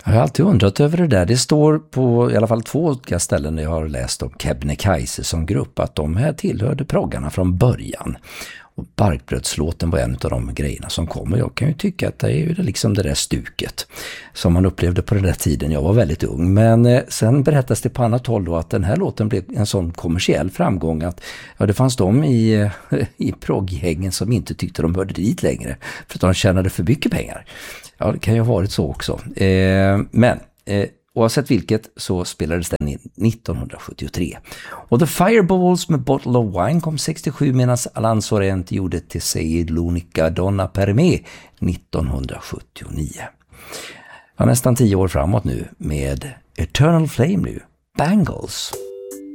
Jag har alltid undrat över det där. Det står på i alla fall 2 olika ställen där jag har läst om Kebnekaise som grupp att de här tillhörde proggarna från början. Och Barkbrödslåten var en av de grejerna som kom. Och jag kan ju tycka att det är ju liksom det där stuket som man upplevde på den där tiden. Jag var väldigt ung. Men sen berättas det på annat håll då att den här låten blev en sån kommersiell framgång att det fanns de i progghängen som inte tyckte de hörde dit längre. För att de tjänade för mycket pengar. Ja, det kan ju ha varit så också. Men oavsett vilket så spelades den in 1973. Och The Fireballs med Bottle of Wine kom 67 medan Alain Sorrent gjorde Te sei l'unica donna per me 1979. Ja, nästan 10 år framåt nu med Eternal Flame nu, Bangles.